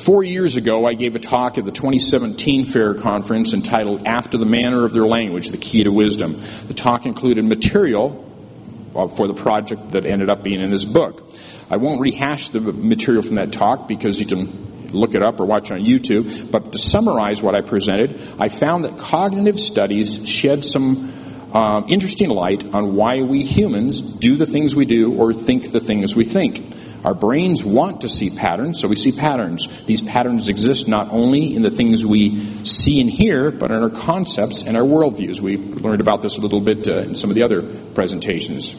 4 years ago, I gave a talk at the 2017 Fair Conference entitled After the Manner of Their Language, The Key to Wisdom. The talk included material for the project that ended up being in this book. I won't rehash the material from that talk because you can look it up or watch on YouTube, but to summarize what I presented, I found that cognitive studies shed some interesting light on why we humans do the things we do or think the things we think. Our brains want to see patterns, so we see patterns. These patterns exist not only in the things we see and hear, but in our concepts and our worldviews. We learned about this a little bit in some of the other presentations.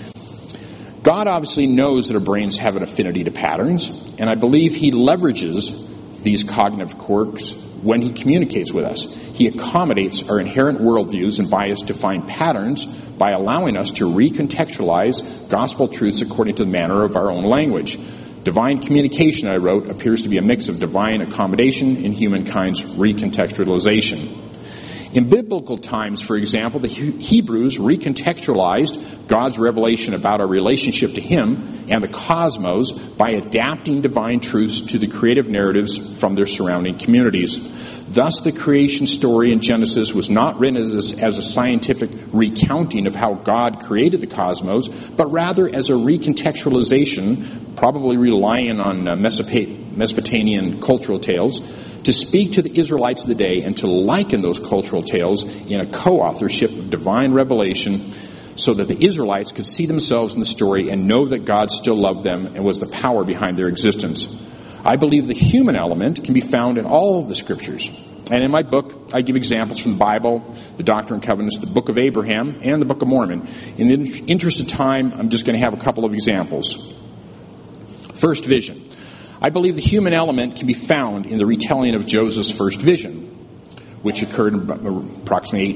God obviously knows that our brains have an affinity to patterns, and I believe He leverages these cognitive quirks when He communicates with us. He accommodates our inherent worldviews and bias to find patterns by allowing us to recontextualize gospel truths according to the manner of our own language. Divine communication, I wrote, appears to be a mix of divine accommodation and humankind's recontextualization. In biblical times, for example, the Hebrews recontextualized God's revelation about our relationship to Him and the cosmos by adapting divine truths to the creative narratives from their surrounding communities. Thus, the creation story in Genesis was not written as a scientific recounting of how God created the cosmos, but rather as a recontextualization, probably relying on Mesopotamian cultural tales, to speak to the Israelites of the day and to liken those cultural tales in a co-authorship of divine revelation so that the Israelites could see themselves in the story and know that God still loved them and was the power behind their existence. I believe the human element can be found in all of the Scriptures. And in my book, I give examples from the Bible, the Doctrine and Covenants, the Book of Abraham, and the Book of Mormon. In the interest of time, I'm just going to have a couple of examples. First vision. I believe the human element can be found in the retelling of Joseph's first vision, which occurred in approximately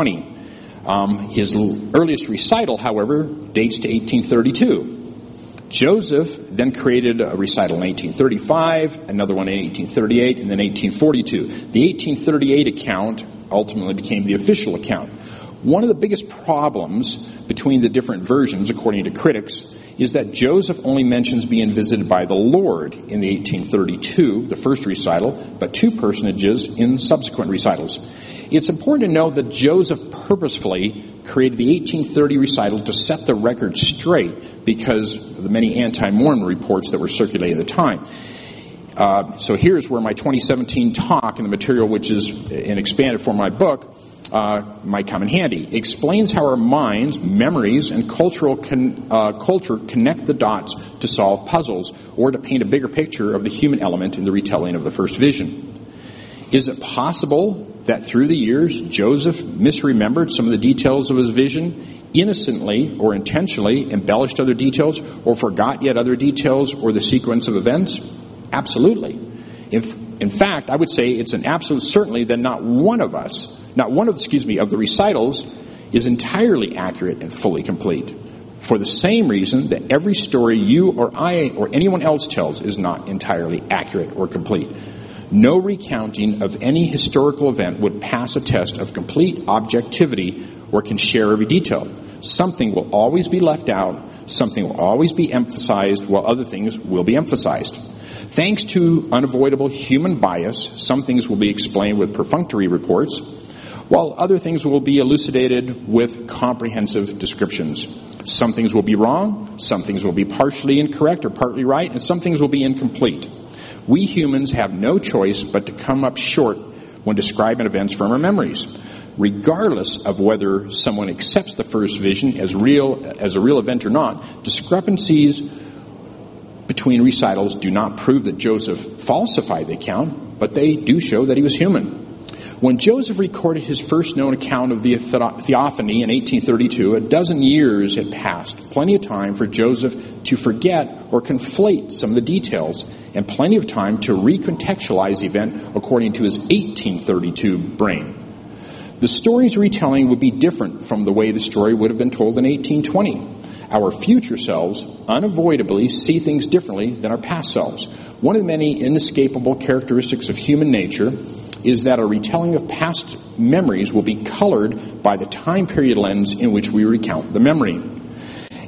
1820. His earliest recital, however, dates to 1832. Joseph then created a recital in 1835, another one in 1838, and then 1842. The 1838 account ultimately became the official account. One of the biggest problems between the different versions, according to critics, is that Joseph only mentions being visited by the Lord in the 1832, the first recital, but two personages in subsequent recitals. It's important to note that Joseph purposefully created the 1830 recital to set the record straight because of the many anti-Mormon reports that were circulating at the time. So here's where my 2017 talk and the material, which is an expanded form of my book, might come in handy. It explains how our minds, memories, and culture connect the dots to solve puzzles or to paint a bigger picture of the human element in the retelling of the first vision. Is it possible that through the years Joseph misremembered some of the details of his vision, innocently or intentionally embellished other details, or forgot yet other details or the sequence of events? Absolutely. In fact, I would say it's an absolute certainty that not one of the recitals is entirely accurate and fully complete. For the same reason that every story you or I or anyone else tells is not entirely accurate or complete. No recounting of any historical event would pass a test of complete objectivity or can share every detail. Something will always be left out, something will always be emphasized, while other things will be emphasized. Thanks to unavoidable human bias, some things will be explained with perfunctory reports, while other things will be elucidated with comprehensive descriptions. Some things will be wrong, some things will be partially incorrect or partly right, and some things will be incomplete. We humans have no choice but to come up short when describing events from our memories. Regardless of whether someone accepts the first vision as a real event or not, discrepancies between recitals do not prove that Joseph falsified the account, but they do show that he was human. When Joseph recorded his first known account of the theophany in 1832, a dozen years had passed, plenty of time for Joseph to forget or conflate some of the details, and plenty of time to recontextualize the event according to his 1832 brain. The story's retelling would be different from the way the story would have been told in 1820. Our future selves unavoidably see things differently than our past selves. One of the many inescapable characteristics of human nature is that a retelling of past memories will be colored by the time period lens in which we recount the memory.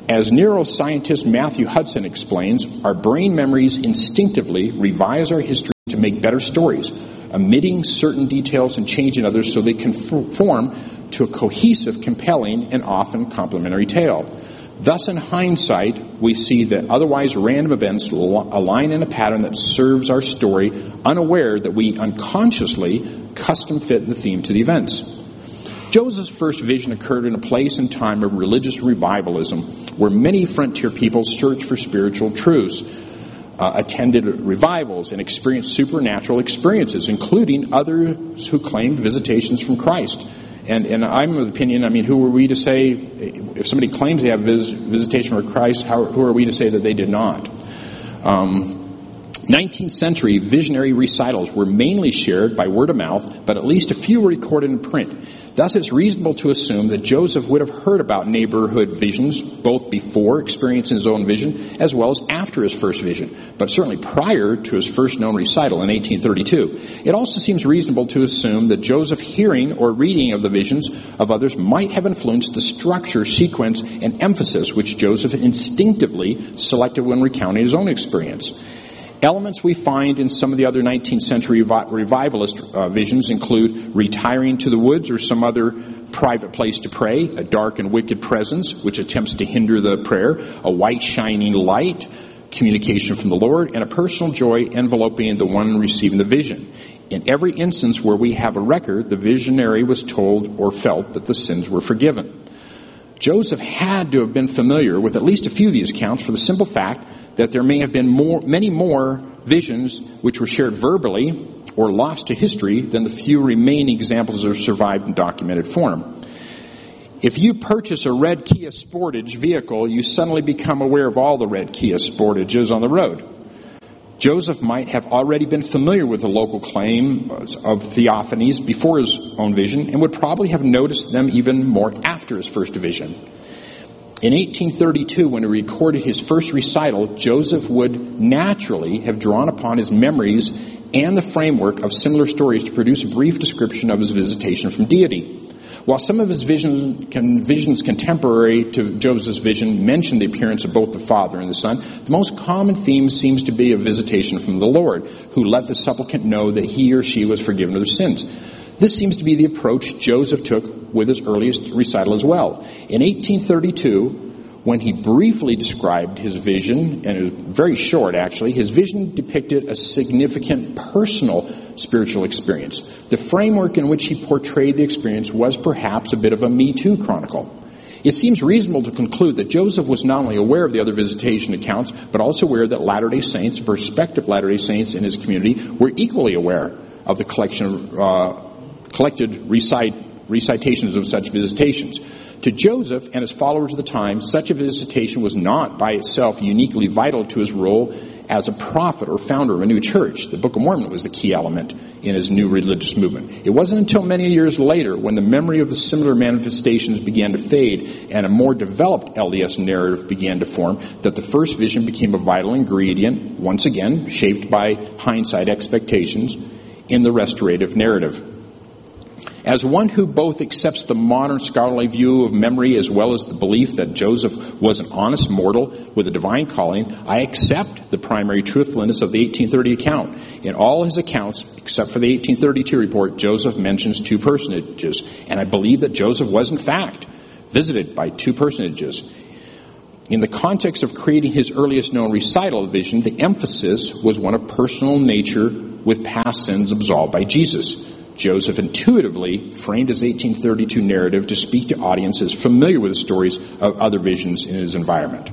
As neuroscientist Matthew Hudson explains, our brain memories instinctively revise our history to make better stories, omitting certain details and changing others so they conform to a cohesive, compelling, and often complementary tale. Thus, in hindsight, we see that otherwise random events align in a pattern that serves our story, unaware that we unconsciously custom fit the theme to the events. Joseph's first vision occurred in a place and time of religious revivalism where many frontier people searched for spiritual truths, attended revivals, and experienced supernatural experiences, including others who claimed visitations from Christ. And I'm of the opinion, who are we to say, if somebody claims they have visitation from Christ, who are we to say that they did not? 19th century visionary recitals were mainly shared by word of mouth, but at least a few were recorded in print. Thus, it's reasonable to assume that Joseph would have heard about neighborhood visions both before experiencing his own vision as well as after his first vision, but certainly prior to his first known recital in 1832. It also seems reasonable to assume that Joseph's hearing or reading of the visions of others might have influenced the structure, sequence, and emphasis which Joseph instinctively selected when recounting his own experience. Elements we find in some of the other 19th century revivalist visions include retiring to the woods or some other private place to pray, a dark and wicked presence which attempts to hinder the prayer, a white shining light, communication from the Lord, and a personal joy enveloping the one receiving the vision. In every instance where we have a record, the visionary was told or felt that the sins were forgiven. Joseph had to have been familiar with at least a few of these accounts for the simple fact that there may have been many more visions which were shared verbally or lost to history than the few remaining examples that have survived in documented form. If you purchase a red Kia Sportage vehicle, you suddenly become aware of all the red Kia Sportages on the road. Joseph might have already been familiar with the local claim of theophanies before his own vision and would probably have noticed them even more after his first vision. In 1832, when he recorded his first recital, Joseph would naturally have drawn upon his memories and the framework of similar stories to produce a brief description of his visitation from deity. While some of his visions contemporary to Joseph's vision mention the appearance of both the Father and the Son, the most common theme seems to be a visitation from the Lord, who let the supplicant know that he or she was forgiven of their sins. This seems to be the approach Joseph took with his earliest recital as well. In 1832, when he briefly described his vision, and it was very short actually, his vision depicted a significant personal spiritual experience. The framework in which he portrayed the experience was perhaps a bit of a Me Too chronicle. It seems reasonable to conclude that Joseph was not only aware of the other visitation accounts, but also aware that Latter-day Saints, prospective Latter-day Saints in his community, were equally aware of the collected recitations of such visitations. To Joseph and his followers at the time, such a visitation was not by itself uniquely vital to his role as a prophet or founder of a new church. The Book of Mormon was the key element in his new religious movement. It wasn't until many years later, when the memory of the similar manifestations began to fade and a more developed LDS narrative began to form, that the first vision became a vital ingredient, once again shaped by hindsight expectations, in the restorative narrative. As one who both accepts the modern scholarly view of memory as well as the belief that Joseph was an honest mortal with a divine calling, I accept the primary truthfulness of the 1830 account. In all his accounts, except for the 1832 report, Joseph mentions two personages, and I believe that Joseph was in fact visited by two personages. In the context of creating his earliest known recital of the vision, the emphasis was one of personal nature with past sins absolved by Jesus. Joseph intuitively framed his 1832 narrative to speak to audiences familiar with the stories of other visions in his environment.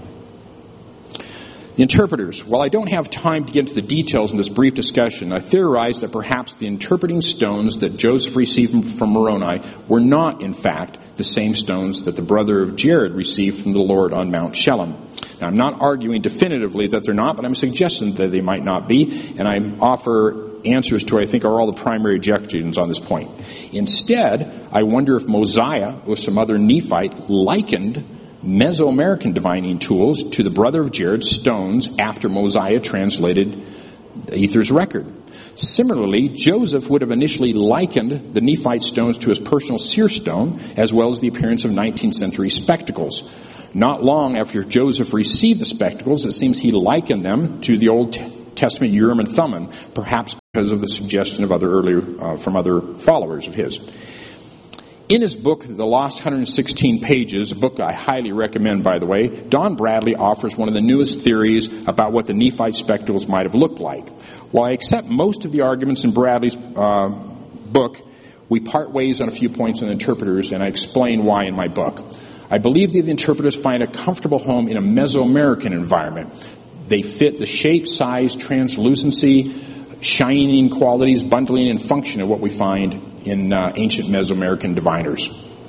The interpreters. While I don't have time to get into the details in this brief discussion, I theorize that perhaps the interpreting stones that Joseph received from Moroni were not, in fact, the same stones that the brother of Jared received from the Lord on Mount Shelem. Now, I'm not arguing definitively that they're not, but I'm suggesting that they might not be, and I offer answers to what I think are all the primary objections on this point. Instead, I wonder if Mosiah or some other Nephite likened Mesoamerican divining tools to the brother of Jared's stones after Mosiah translated the Ether's record. Similarly, Joseph would have initially likened the Nephite stones to his personal seer stone, as well as the appearance of 19th century spectacles. Not long after Joseph received the spectacles, it seems he likened them to the Old Testament Urim and Thummim, perhaps because of the suggestion of from other followers of his. In his book, The Lost 116 Pages, a book I highly recommend, by the way, Don Bradley offers one of the newest theories about what the Nephite spectacles might have looked like. While I accept most of the arguments in Bradley's book, we part ways on a few points on interpreters, and I explain why in my book. I believe that the interpreters find a comfortable home in a Mesoamerican environment. They fit the shape, size, translucency, shining qualities, bundling, and function of what we find in ancient Mesoamerican diviners.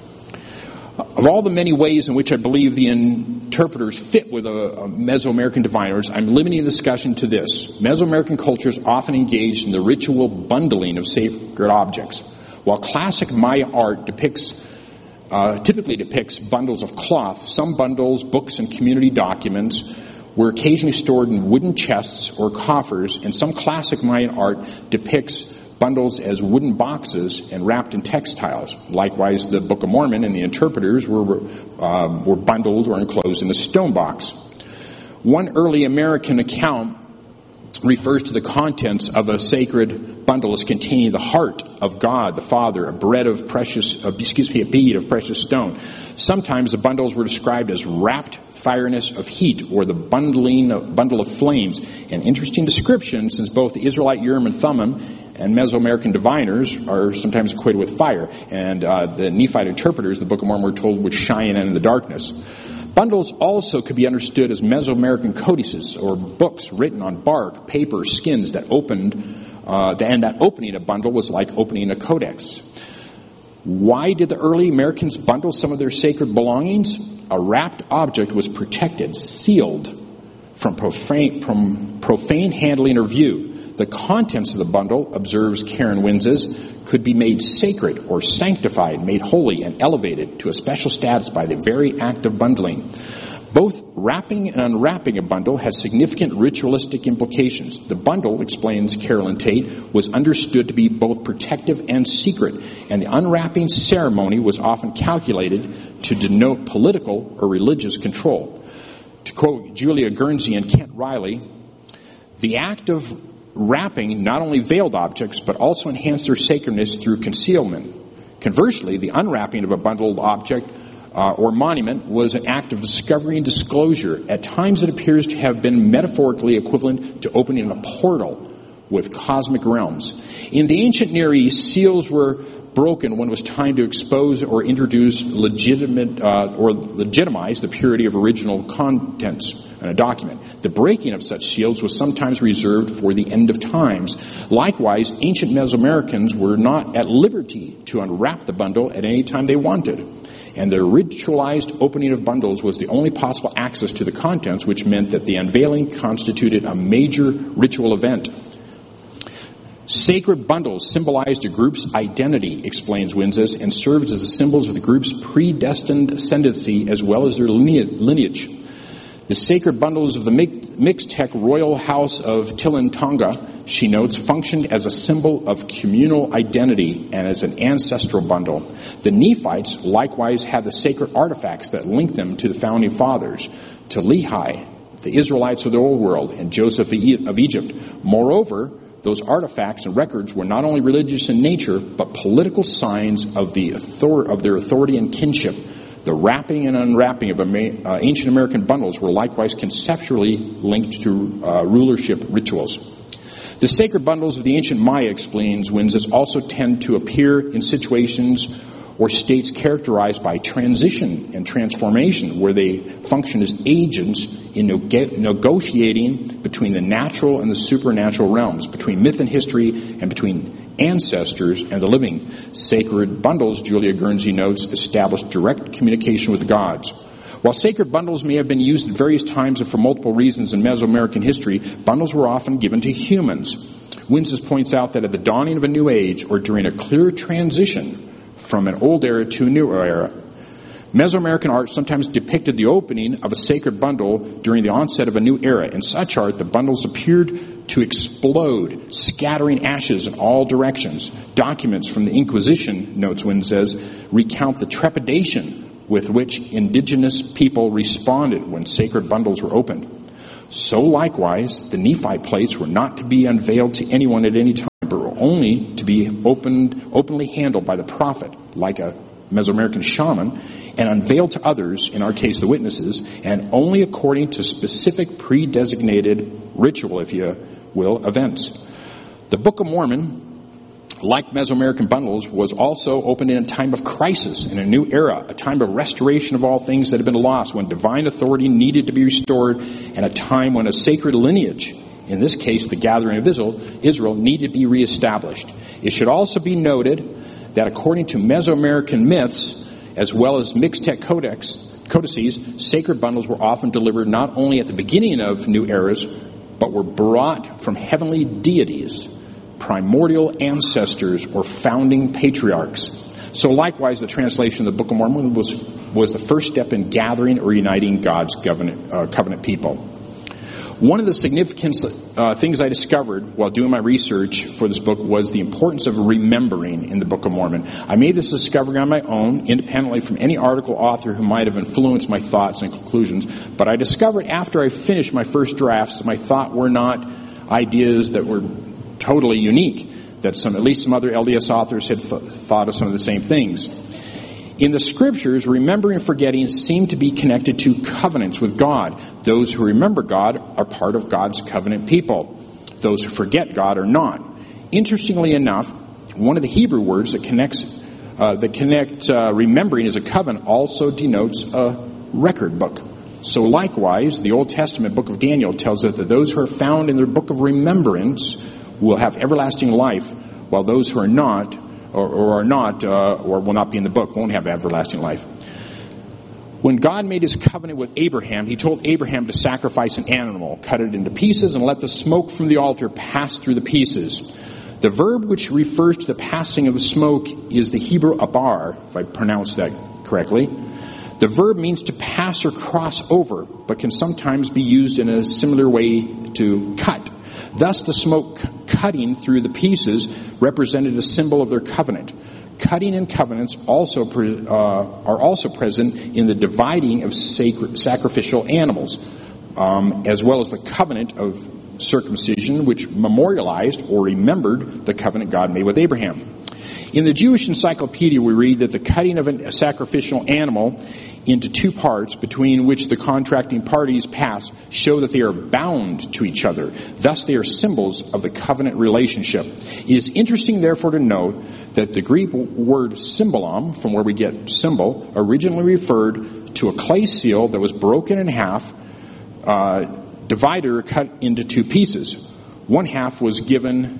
Of all the many ways in which I believe the interpreters fit with a Mesoamerican diviners, I'm limiting the discussion to this. Mesoamerican cultures often engaged in the ritual bundling of sacred objects. While classic Maya art typically depicts bundles of cloth, some bundles, books, and community documents were occasionally stored in wooden chests or coffers, and some classic Mayan art depicts bundles as wooden boxes and wrapped in textiles. Likewise, the Book of Mormon and the interpreters were bundled or enclosed in a stone box. One early American account refers to the contents of a sacred bundle as containing the heart of God the Father, a bead of precious stone. Sometimes the bundles were described as wrapped fireness of heat, or the bundle of flames. An interesting description, since both the Israelite Urim and Thummim and Mesoamerican diviners are sometimes equated with fire, and the Nephite interpreters, the Book of Mormon, we're told, would shine in the darkness. Bundles also could be understood as Mesoamerican codices, or books written on bark, paper, skins that opened, and that opening a bundle was like opening a codex. Why did the early Americans bundle some of their sacred belongings? A wrapped object was protected, sealed from profane handling or view. The contents of the bundle, observes Karen Winzes, could be made sacred or sanctified, made holy and elevated to a special status by the very act of bundling. Both wrapping and unwrapping a bundle has significant ritualistic implications. The bundle, explains Carolyn Tate, was understood to be both protective and secret, and the unwrapping ceremony was often calculated to denote political or religious control. To quote Julia Guernsey and Kent Riley, the act of wrapping not only veiled objects, but also enhanced their sacredness through concealment. Conversely, the unwrapping of a bundled object or monument was an act of discovery and disclosure. At times it appears to have been metaphorically equivalent to opening a portal with cosmic realms. In the ancient Near East, seals were broken when it was time to expose or introduce legitimize the purity of original contents in a document. The breaking of such seals was sometimes reserved for the end of times. Likewise, ancient Mesoamericans were not at liberty to unwrap the bundle at any time they wanted, and the ritualized opening of bundles was the only possible access to the contents, which meant that the unveiling constituted a major ritual event. Sacred bundles symbolized a group's identity, explains Winzes, and served as the symbols of the group's predestined ascendancy as well as their lineage. The sacred bundles of the Mixtec royal house of Tilintonga, she notes, functioned as a symbol of communal identity and as an ancestral bundle. The Nephites likewise had the sacred artifacts that linked them to the founding fathers, to Lehi, the Israelites of the Old World, and Joseph of Egypt. Moreover, those artifacts and records were not only religious in nature, but political signs of their authority and kinship. The wrapping and unwrapping of ancient American bundles were likewise conceptually linked to rulership rituals. The sacred bundles of the ancient Maya, explains Winzes, also tend to appear in situations or states characterized by transition and transformation, where they function as agents in negotiating between the natural and the supernatural realms, between myth and history, and between ancestors and the living. Sacred bundles, Julia Guernsey notes, establish direct communication with the gods. While sacred bundles may have been used at various times and for multiple reasons in Mesoamerican history, bundles were often given to humans. Winzes points out that at the dawning of a new age, or during a clear transition from an old era to a new era, Mesoamerican art sometimes depicted the opening of a sacred bundle during the onset of a new era. In such art, the bundles appeared to explode, scattering ashes in all directions. Documents from the Inquisition, notes Wynne says, recount the trepidation with which indigenous people responded when sacred bundles were opened. So likewise, the Nephite plates were not to be unveiled to anyone at any time, but were only to be openly handled by the prophet, like a Mesoamerican shaman, and unveiled to others, in our case the witnesses, and only according to specific pre-designated ritual, if you will, events. The Book of Mormon, like Mesoamerican bundles, was also opened in a time of crisis, in a new era, a time of restoration of all things that had been lost, when divine authority needed to be restored, and a time when a sacred lineage, in this case the gathering of Israel, needed to be reestablished. It should also be noted that according to Mesoamerican myths, as well as Mixtec codices, sacred bundles were often delivered not only at the beginning of new eras, but were brought from heavenly deities, primordial ancestors, or founding patriarchs. So likewise, the translation of the Book of Mormon was the first step in gathering or uniting God's covenant people. One of the significant things I discovered while doing my research for this book was the importance of remembering in the Book of Mormon. I made this discovery on my own, independently from any article author who might have influenced my thoughts and conclusions, but I discovered after I finished my first drafts that my thoughts were not ideas that were totally unique, that at least some other LDS authors had thought of some of the same things. In the scriptures, remembering and forgetting seem to be connected to covenants with God. Those who remember God are part of God's covenant people. Those who forget God are not. Interestingly enough, one of the Hebrew words that connect remembering as a covenant also denotes a record book. So likewise, the Old Testament book of Daniel tells us that those who are found in their book of remembrance will have everlasting life, while those who are not, or will not be in the book, won't have everlasting life. When God made his covenant with Abraham, he told Abraham to sacrifice an animal, cut it into pieces, and let the smoke from the altar pass through the pieces. The verb which refers to the passing of the smoke is the Hebrew abar, if I pronounce that correctly. The verb means to pass or cross over, but can sometimes be used in a similar way to cut. Thus, the smoke cutting through the pieces represented a symbol of their covenant. Cutting and covenants are also present in the dividing of sacrificial animals, as well as the covenant of circumcision, which memorialized or remembered the covenant God made with Abraham. In the Jewish Encyclopedia, we read that the cutting of a sacrificial animal into two parts, between which the contracting parties pass, show that they are bound to each other. Thus, they are symbols of the covenant relationship. It is interesting, therefore, to note that the Greek word symbolon, from where we get symbol, originally referred to a clay seal that was broken in half, divided or cut into two pieces. One half was given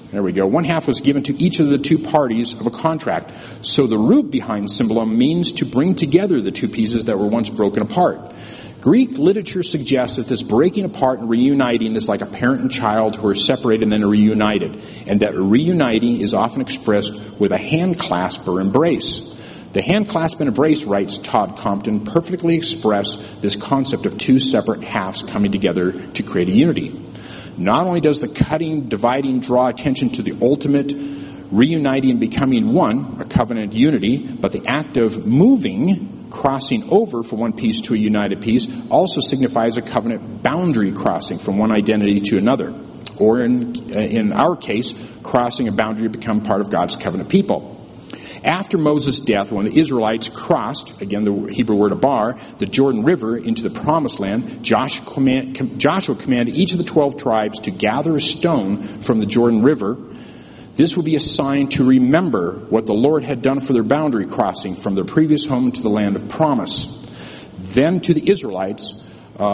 to each of the two parties of a contract. So the root behind symbolon means to bring together the two pieces that were once broken apart. Greek literature suggests that this breaking apart and reuniting is like a parent and child who are separated and then are reunited, and that reuniting is often expressed with a hand clasp or embrace. The hand clasp and embrace, writes Todd Compton, perfectly express this concept of two separate halves coming together to create a unity. Not only does the cutting, dividing draw attention to the ultimate reuniting and becoming one, a covenant unity, but the act of moving, crossing over from one piece to a united piece, also signifies a covenant boundary crossing from one identity to another. Or in our case, crossing a boundary to become part of God's covenant people. After Moses' death, when the Israelites crossed, again the Hebrew word abar, the Jordan River into the Promised Land, Joshua commanded each of the 12 tribes to gather a stone from the Jordan River. This would be a sign to remember what the Lord had done for their boundary crossing from their previous home to the land of promise. To the Israelites,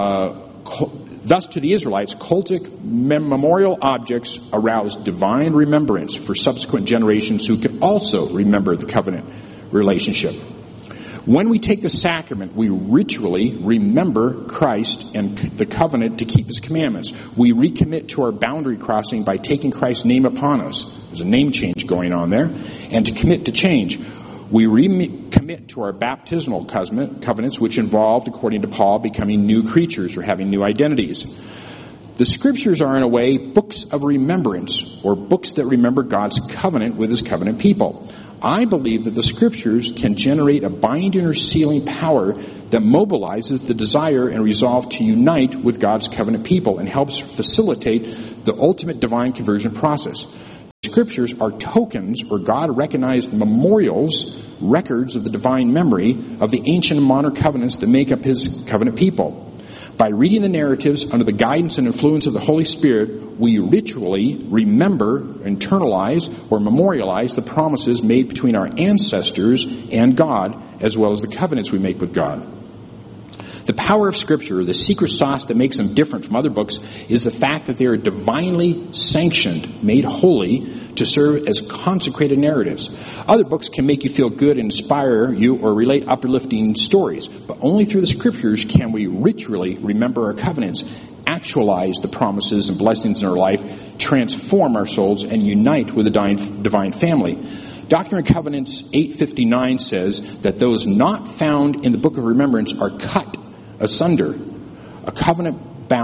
cultic memorial objects aroused divine remembrance for subsequent generations who could also remember the covenant relationship. When we take the sacrament, we ritually remember Christ and the covenant to keep his commandments. We recommit to our boundary crossing by taking Christ's name upon us. There's a name change going on there. And to commit to change, we recommit to our baptismal covenants, which involved, according to Paul, becoming new creatures or having new identities. The Scriptures are, in a way, books of remembrance, or books that remember God's covenant with His covenant people. I believe that the Scriptures can generate a binding or sealing power that mobilizes the desire and resolve to unite with God's covenant people and helps facilitate the ultimate divine conversion process. The Scriptures are tokens or God-recognized memorials, records of the divine memory of the ancient and modern covenants that make up His covenant people. By reading the narratives under the guidance and influence of the Holy Spirit, we ritually remember, internalize, or memorialize the promises made between our ancestors and God, as well as the covenants we make with God. The power of Scripture, the secret sauce that makes them different from other books, is the fact that they are divinely sanctioned, made holy, to serve as consecrated narratives. Other books can make you feel good and inspire you or relate uplifting stories, but only through the Scriptures can we ritually remember our covenants, actualize the promises and blessings in our life, transform our souls, and unite with the divine family. Doctrine and Covenants 859 says that those not found in the Book of Remembrance are cut asunder. A covenant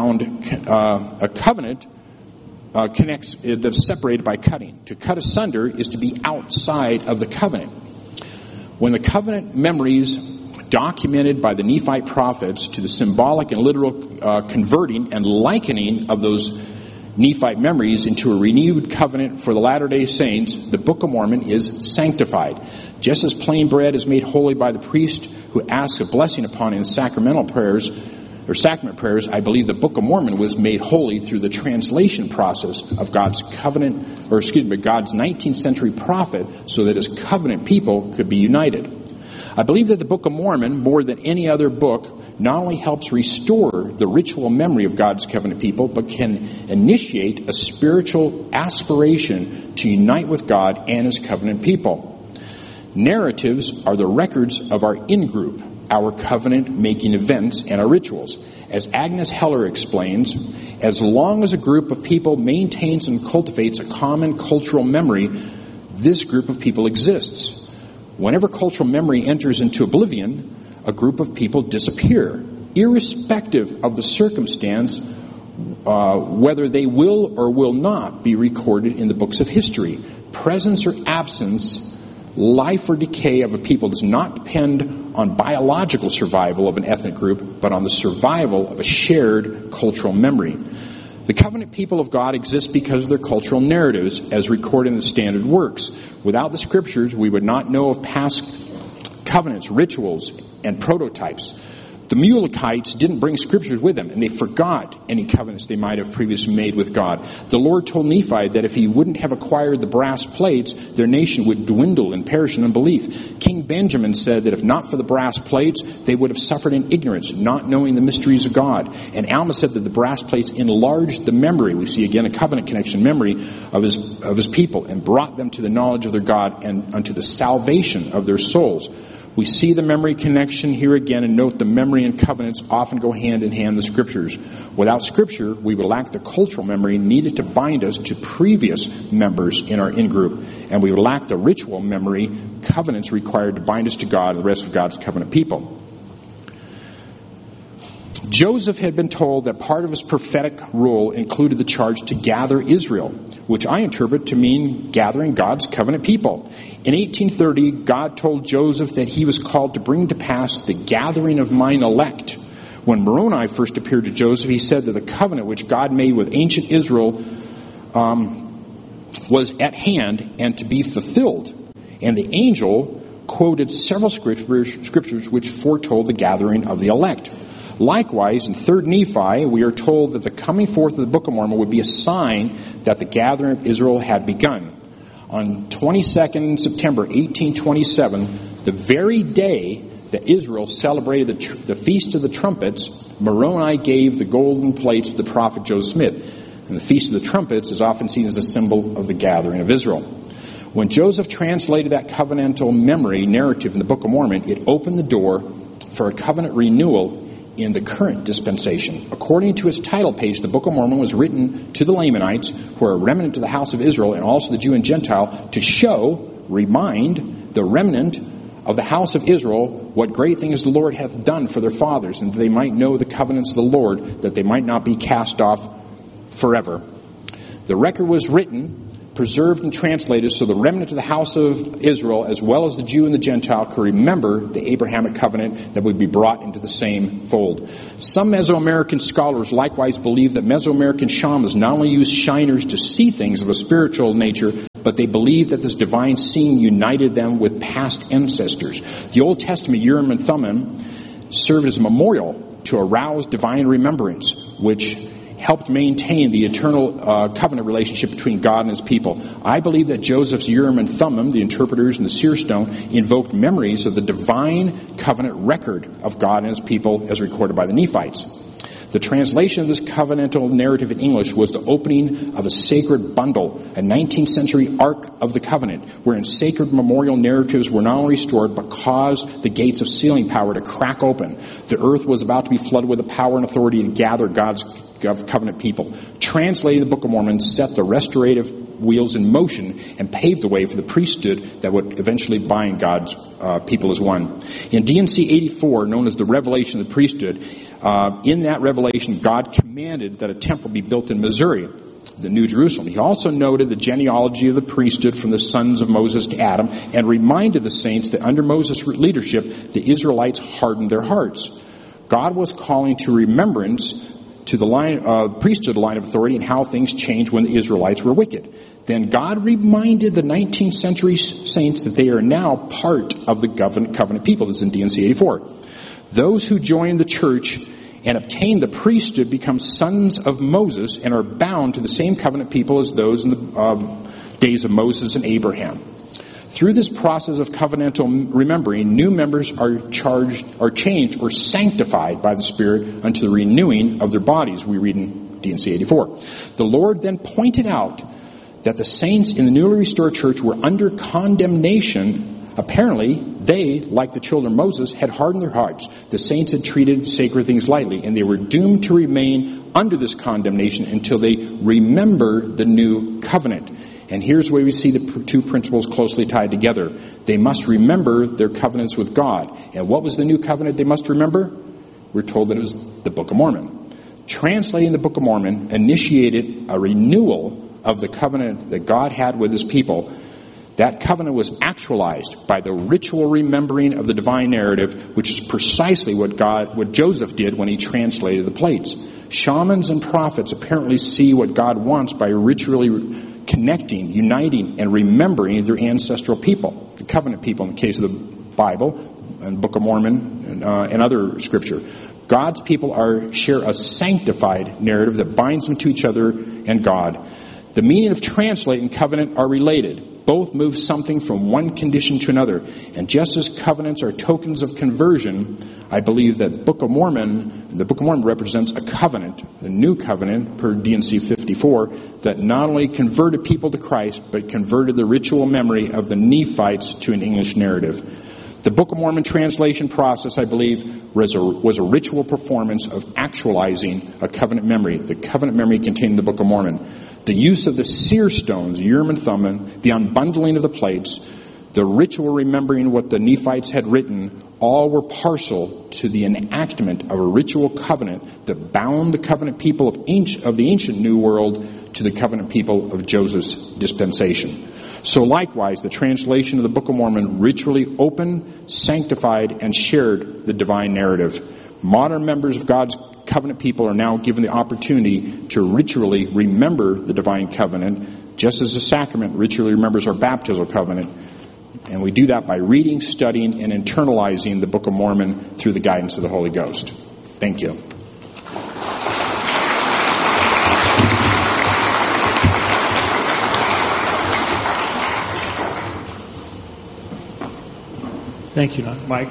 connects, that's separated by cutting. To cut asunder is to be outside of the covenant. When the covenant memories documented by the Nephite prophets to the symbolic and literal converting and likening of those Nephite memories into a renewed covenant for the Latter-day Saints, the Book of Mormon is sanctified. Just as plain bread is made holy by the priest who asks a blessing upon it in sacrament prayers, I believe the Book of Mormon was made holy through the translation process of God's 19th century prophet, so that His covenant people could be united. I believe that the Book of Mormon, more than any other book, not only helps restore the ritual memory of God's covenant people, but can initiate a spiritual aspiration to unite with God and His covenant people. Narratives are the records of our in-group, our covenant-making events, and our rituals. As Agnes Heller explains, as long as a group of people maintains and cultivates a common cultural memory, this group of people exists. Whenever cultural memory enters into oblivion, a group of people disappear, irrespective of the circumstance, whether they will or will not be recorded in the books of history. Presence or absence, life or decay of a people does not depend on biological survival of an ethnic group, but on the survival of a shared cultural memory. The covenant people of God exist because of their cultural narratives as recorded in the standard works. Without the Scriptures, we would not know of past covenants, rituals, and prototypes. The Mulekites didn't bring Scriptures with them, and they forgot any covenants they might have previously made with God. The Lord told Nephi that if he wouldn't have acquired the brass plates, their nation would dwindle and perish in unbelief. King Benjamin said that if not for the brass plates, they would have suffered in ignorance, not knowing the mysteries of God. And Alma said that the brass plates enlarged the memory, we see again a covenant connection memory of his people, and brought them to the knowledge of their God and unto the salvation of their souls. We see the memory connection here again, and note the memory and covenants often go hand in hand in the Scriptures. Without Scripture, we would lack the cultural memory needed to bind us to previous members in our in-group, and we would lack the ritual memory, covenants required to bind us to God and the rest of God's covenant people. Joseph had been told that part of his prophetic role included the charge to gather Israel, which I interpret to mean gathering God's covenant people. In 1830, God told Joseph that he was called to bring to pass the gathering of mine elect. When Moroni first appeared to Joseph, he said that the covenant which God made with ancient Israel was at hand and to be fulfilled. And the angel quoted several scriptures which foretold the gathering of the elect. Likewise, in 3rd Nephi, we are told that the coming forth of the Book of Mormon would be a sign that the gathering of Israel had begun. On 22nd September 1827, the very day that Israel celebrated the Feast of the Trumpets, Moroni gave the golden plates to the prophet Joseph Smith. And the Feast of the Trumpets is often seen as a symbol of the gathering of Israel. When Joseph translated that covenantal memory narrative in the Book of Mormon, it opened the door for a covenant renewal in the current dispensation. According to its title page, the Book of Mormon was written to the Lamanites, who are a remnant of the house of Israel, and also the Jew and Gentile, to remind the remnant of the house of Israel what great things the Lord hath done for their fathers, and that they might know the covenants of the Lord, that they might not be cast off forever. The record was written, preserved, and translated so the remnant of the house of Israel, as well as the Jew and the Gentile, could remember the Abrahamic covenant that would be brought into the same fold. Some Mesoamerican scholars likewise believe that Mesoamerican shamans not only used shiners to see things of a spiritual nature, but they believed that this divine seeing united them with past ancestors. The Old Testament Urim and Thummim served as a memorial to arouse divine remembrance, which helped maintain the eternal covenant relationship between God and his people. I believe that Joseph's Urim and Thummim, the interpreters and the seer stone, invoked memories of the divine covenant record of God and his people as recorded by the Nephites. The translation of this covenantal narrative in English was the opening of a sacred bundle, a 19th century Ark of the Covenant, wherein sacred memorial narratives were not only restored, but caused the gates of sealing power to crack open. The earth was about to be flooded with the power and authority to gather God's covenant people. Translating the Book of Mormon set the restorative wheels in motion and paved the way for the priesthood that would eventually bind God's people as one. In D&C 84, known as the Revelation of the Priesthood, in that revelation, God commanded that a temple be built in Missouri, the New Jerusalem. He also noted the genealogy of the priesthood from the sons of Moses to Adam and reminded the saints that under Moses' leadership, the Israelites hardened their hearts. God was calling to remembrance to the priesthood line of authority and how things changed when the Israelites were wicked. Then God reminded the 19th century saints that they are now part of the covenant people. This is in D&C 84. Those who join the church and obtain the priesthood become sons of Moses and are bound to the same covenant people as those in the days of Moses and Abraham. Through this process of covenantal remembering, new members are changed or sanctified by the Spirit unto the renewing of their bodies, we read in D&C 84. The Lord then pointed out that the saints in the newly restored church were under condemnation. Apparently, they, like the children of Moses, had hardened their hearts. The saints had treated sacred things lightly, and they were doomed to remain under this condemnation until they remember the new covenant. And here's where we see the two principles closely tied together. They must remember their covenants with God. And what was the new covenant they must remember? We're told that it was the Book of Mormon. Translating the Book of Mormon initiated a renewal of the covenant that God had with his people. That covenant was actualized by the ritual remembering of the divine narrative, which is precisely what Joseph did when he translated the plates. Shamans and prophets apparently see what God wants by ritually connecting, uniting, and remembering their ancestral people, the covenant people in the case of the Bible and Book of Mormon and other scripture. God's people share a sanctified narrative that binds them to each other and God. The meaning of translate and covenant are related. Both move something from one condition to another. And just as covenants are tokens of conversion, I believe that the Book of Mormon represents a covenant, the new covenant per D&C 54, that not only converted people to Christ, but converted the ritual memory of the Nephites to an English narrative. The Book of Mormon translation process, I believe, was a ritual performance of actualizing a covenant memory, the covenant memory contained in the Book of Mormon. The use of the seer stones, Urim and Thummim, the unbundling of the plates, the ritual remembering what the Nephites had written, all were partial to the enactment of a ritual covenant that bound the covenant people of the ancient New World to the covenant people of Joseph's dispensation. So likewise, the translation of the Book of Mormon ritually opened, sanctified, and shared the divine narrative. Modern members of God's covenant people are now given the opportunity to ritually remember the divine covenant, just as the sacrament ritually remembers our baptismal covenant. And we do that by reading, studying, and internalizing the Book of Mormon through the guidance of the Holy Ghost. Thank you. Thank you, Mike.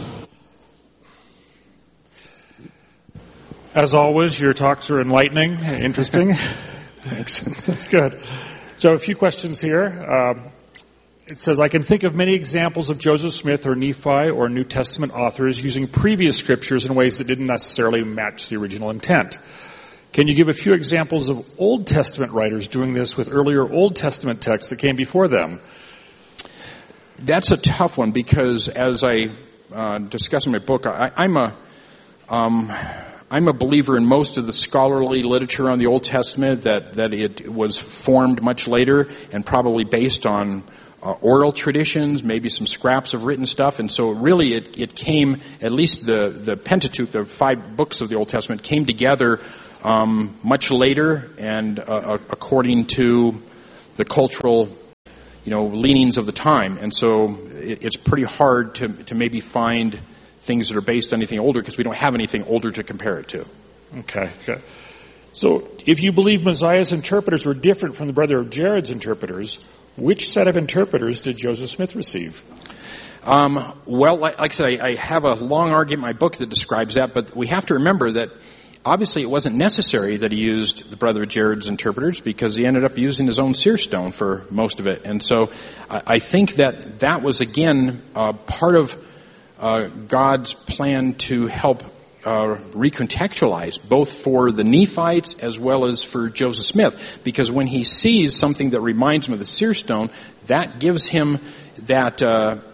As always, your talks are enlightening and interesting. Thanks. That's good. So a few questions here. It says, I can think of many examples of Joseph Smith or Nephi or New Testament authors using previous scriptures in ways that didn't necessarily match the original intent. Can you give a few examples of Old Testament writers doing this with earlier Old Testament texts that came before them? That's a tough one because, as I discuss in my book, I'm I'm a believer in most of the scholarly literature on the Old Testament, that it was formed much later and probably based on oral traditions, maybe some scraps of written stuff. And so really it came, at least the Pentateuch, the 5 books of the Old Testament, came together much later and according to the cultural leanings of the time. And so it's pretty hard to maybe find things that are based on anything older because we don't have anything older to compare it to. Okay. So if you believe Mosiah's interpreters were different from the brother of Jared's interpreters, which set of interpreters did Joseph Smith receive? Well, like I said, I have a long argument in my book that describes that, but we have to remember that obviously it wasn't necessary that he used the brother of Jared's interpreters because he ended up using his own seer stone for most of it. And so I think that was, again, part of God's plan to help recontextualize, both for the Nephites as well as for Joseph Smith, because when he sees something that reminds him of the seer stone, that gives him that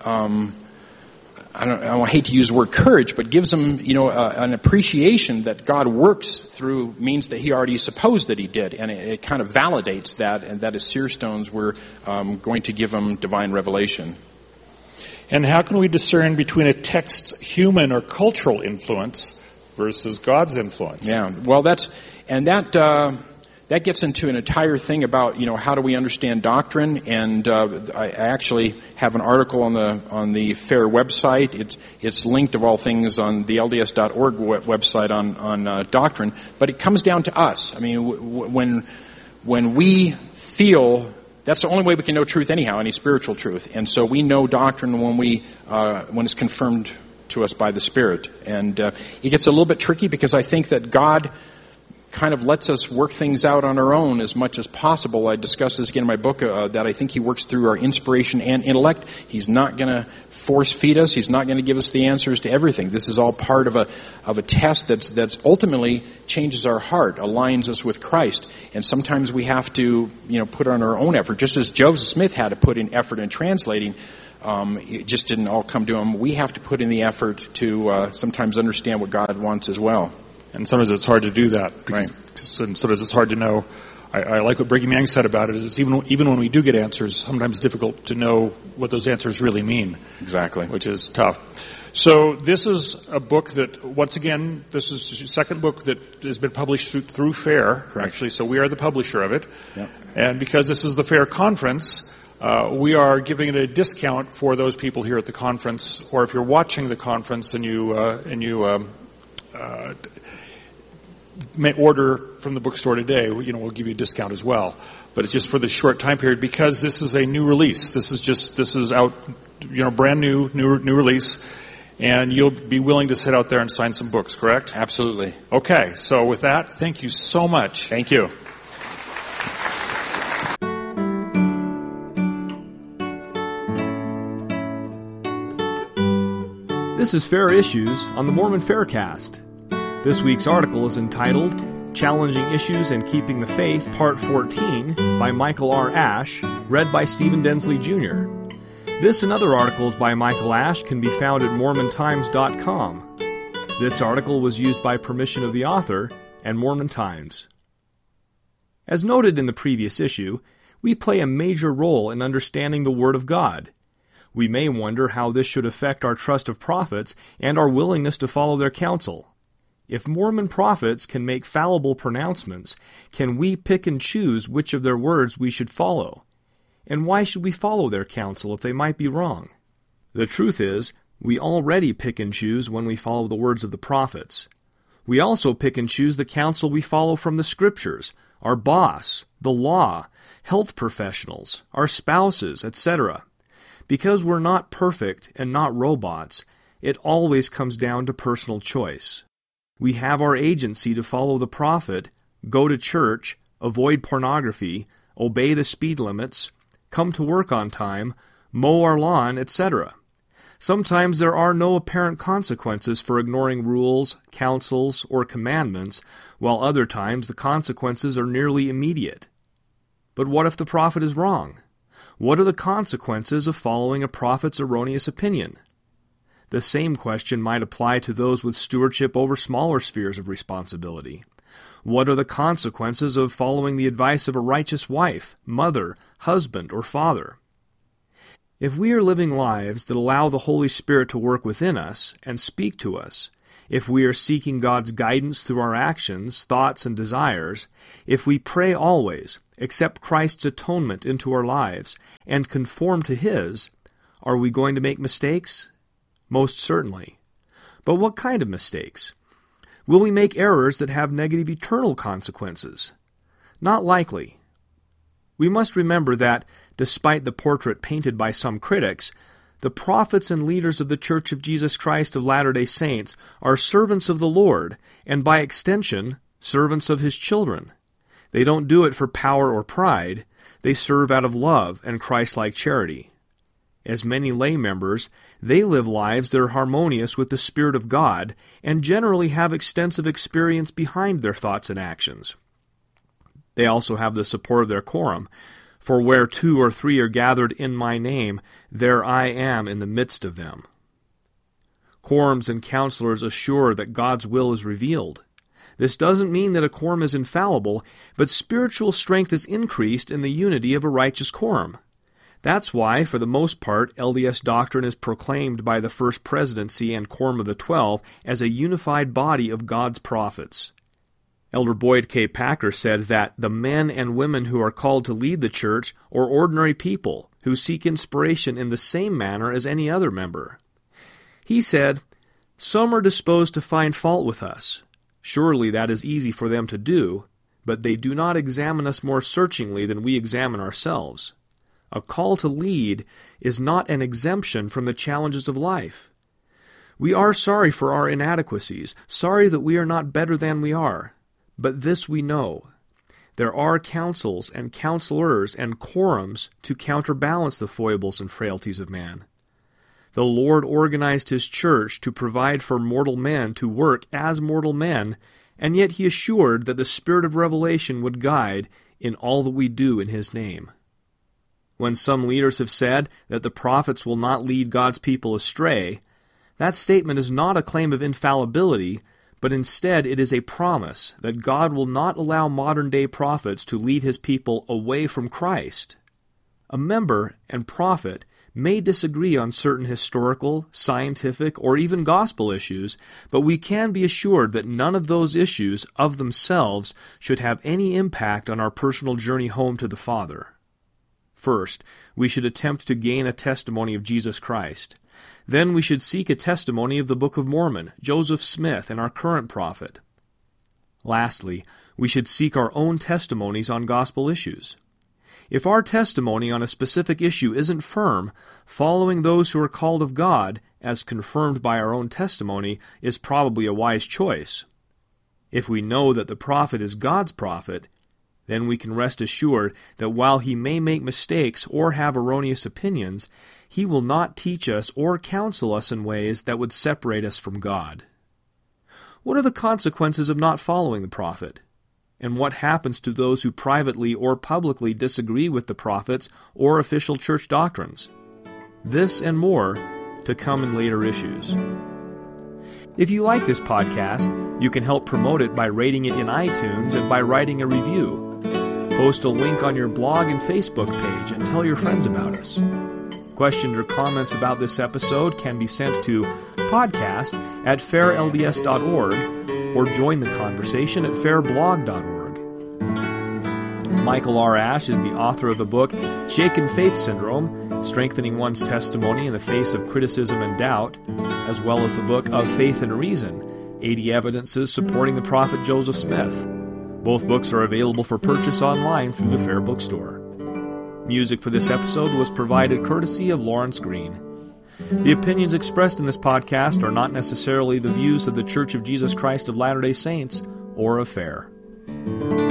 I hate to use the word courage, but gives him an appreciation that God works through means that he already supposed that he did, and it kind of validates that, and that his seer stones were going to give him divine revelation. And how can we discern between a text's human or cultural influence versus God's influence? Yeah, well, that gets into an entire thing about how do we understand doctrine. And I actually have an article on the FAIR website. It's linked of all things on the LDS.org website on doctrine. But it comes down to us. I mean, when we feel. That's the only way we can know truth anyhow, any spiritual truth. And so we know doctrine when it's confirmed to us by the Spirit. And it gets a little bit tricky because I think that God kind of lets us work things out on our own as much as possible. I discuss this again in my book, that I think he works through our inspiration and intellect. He's not going to force feed us. He's not going to give us the answers to everything. This is all part of a test that's ultimately changes our heart, aligns us with Christ. And sometimes we have to, put on our own effort. Just as Joseph Smith had to put in effort in translating, it just didn't all come to him. We have to put in the effort to sometimes understand what God wants as well. And sometimes it's hard to do that. Right. And sometimes it's hard to know. I like what Brigham Young said about it. Is it's even when we do get answers, sometimes it's difficult to know what those answers really mean. Exactly. Which is tough. So this is a book that, once again, this is the second book that has been published through FAIR. Correct. Actually, so we are the publisher of it. Yep. And because this is the FAIR conference, we are giving it a discount for those people here at the conference, or if you're watching the conference and you may order from the bookstore today, we'll give you a discount as well. But it's just for this short time period because this is a new release. This is out, brand new release, and you'll be willing to sit out there and sign some books, correct? Absolutely. Okay, so with that, thank you so much. Thank you. This is Fair Issues on the Mormon Faircast. This week's article is entitled Challenging Issues and Keeping the Faith, Part 14, by Michael R. Ash, read by Stephen Densley Jr. This and other articles by Michael Ash can be found at MormonTimes.com. This article was used by permission of the author and Mormon Times. As noted in the previous issue, we play a major role in understanding the Word of God. We may wonder how this should affect our trust of prophets and our willingness to follow their counsel. If Mormon prophets can make fallible pronouncements, can we pick and choose which of their words we should follow? And why should we follow their counsel if they might be wrong? The truth is, we already pick and choose when we follow the words of the prophets. We also pick and choose the counsel we follow from the Scriptures, our boss, the law, health professionals, our spouses, etc. Because we're not perfect and not robots, it always comes down to personal choice. We have our agency to follow the prophet, go to church, avoid pornography, obey the speed limits, come to work on time, mow our lawn, etc. Sometimes there are no apparent consequences for ignoring rules, counsels, or commandments, while other times the consequences are nearly immediate. But what if the prophet is wrong? What are the consequences of following a prophet's erroneous opinion? The same question might apply to those with stewardship over smaller spheres of responsibility. What are the consequences of following the advice of a righteous wife, mother, husband, or father? If we are living lives that allow the Holy Spirit to work within us and speak to us, if we are seeking God's guidance through our actions, thoughts, and desires, if we pray always, accept Christ's atonement into our lives, and conform to His, are we going to make mistakes? Most certainly. But what kind of mistakes? Will we make errors that have negative eternal consequences? Not likely. We must remember that, despite the portrait painted by some critics, the prophets and leaders of the Church of Jesus Christ of Latter-day Saints are servants of the Lord, and by extension, servants of His children. They don't do it for power or pride. They serve out of love and Christ-like charity. As many lay members, they live lives that are harmonious with the Spirit of God and generally have extensive experience behind their thoughts and actions. They also have the support of their quorum, for where 2 or 3 are gathered in my name, there I am in the midst of them. Quorums and counselors assure that God's will is revealed. This doesn't mean that a quorum is infallible, but spiritual strength is increased in the unity of a righteous quorum. That's why, for the most part, LDS doctrine is proclaimed by the First Presidency and Quorum of the 12 as a unified body of God's prophets. Elder Boyd K. Packer said that the men and women who are called to lead the church are ordinary people who seek inspiration in the same manner as any other member. He said, "Some are disposed to find fault with us. Surely that is easy for them to do, but they do not examine us more searchingly than we examine ourselves. A call to lead is not an exemption from the challenges of life. We are sorry for our inadequacies, sorry that we are not better than we are. But this we know. There are councils and counselors and quorums to counterbalance the foibles and frailties of man. The Lord organized His church to provide for mortal men to work as mortal men, and yet He assured that the Spirit of revelation would guide in all that we do in His name. When some leaders have said that the prophets will not lead God's people astray, that statement is not a claim of infallibility, but instead it is a promise that God will not allow modern-day prophets to lead His people away from Christ. A member and prophet may disagree on certain historical, scientific, or even gospel issues, but we can be assured that none of those issues of themselves should have any impact on our personal journey home to the Father. First, we should attempt to gain a testimony of Jesus Christ. Then we should seek a testimony of the Book of Mormon, Joseph Smith, and our current prophet. Lastly, we should seek our own testimonies on gospel issues. If our testimony on a specific issue isn't firm, following those who are called of God, as confirmed by our own testimony, is probably a wise choice. If we know that the prophet is God's prophet, then we can rest assured that while he may make mistakes or have erroneous opinions, he will not teach us or counsel us in ways that would separate us from God. What are the consequences of not following the prophet? And what happens to those who privately or publicly disagree with the prophets or official church doctrines? This and more to come in later issues. If you like this podcast, you can help promote it by rating it in iTunes and by writing a review. Post a link on your blog and Facebook page and tell your friends about us. Questions or comments about this episode can be sent to podcast@fairlds.org or join the conversation at fairblog.org. Michael R. Ash is the author of the book Shaken Faith Syndrome, Strengthening One's Testimony in the Face of Criticism and Doubt, as well as the book Of Faith and Reason, 80 Evidences Supporting the Prophet Joseph Smith. Both books are available for purchase online through the Fair Bookstore. Music for this episode was provided courtesy of Lawrence Green. The opinions expressed in this podcast are not necessarily the views of the Church of Jesus Christ of Latter-day Saints or of FAIR.